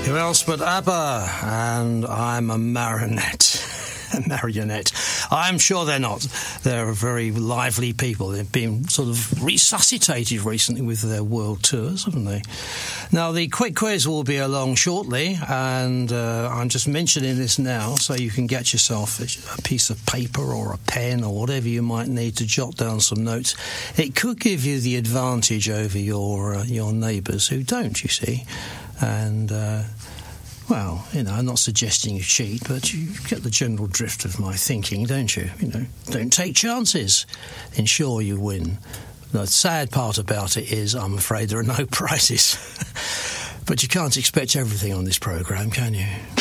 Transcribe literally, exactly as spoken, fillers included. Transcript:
Who else but ABBA? And I'm a marionette. A marionette. I'm sure they're not. They're very lively people. They've been sort of resuscitated recently with their world tours, haven't they? Now, the quick quiz will be along shortly, and uh, I'm just mentioning this now so you can get yourself a piece of paper or a pen or whatever you might need to jot down some notes. It could give you the advantage over your uh, your neighbours who don't, you see. And... Uh, Well, you know, I'm not suggesting you cheat, but you get the general drift of my thinking, don't you? You know, don't take chances. Ensure you win. The sad part about it is, I'm afraid there are no prizes. But you can't expect everything on this programme, can you?